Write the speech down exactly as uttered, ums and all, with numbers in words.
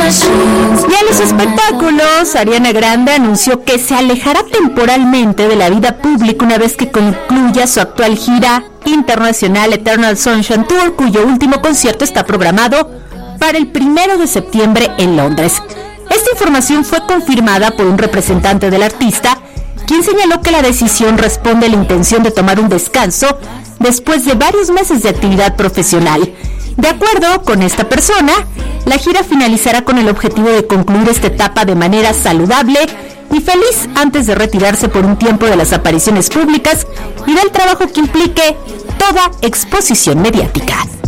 Y en los espectáculos, Ariana Grande anunció que se alejará temporalmente de la vida pública una vez que concluya su actual gira internacional Eternal Sunshine Tour, cuyo último concierto está programado para el primero de septiembre en Londres. Esta información fue confirmada por un representante del artista, quien señaló que la decisión responde a la intención de tomar un descanso después de varios meses de actividad profesional. De acuerdo con esta persona, la gira finalizará con el objetivo de concluir esta etapa de manera saludable y feliz antes de retirarse por un tiempo de las apariciones públicas y del trabajo que implique toda exposición mediática.